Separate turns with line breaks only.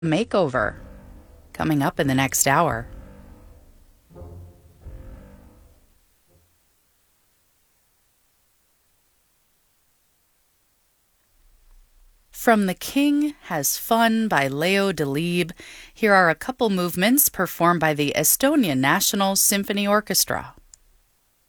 Makeover, coming up in the next hour. From The King Has Fun by Leo Delibes, here are a couple movements performed by the Estonian National Symphony Orchestra.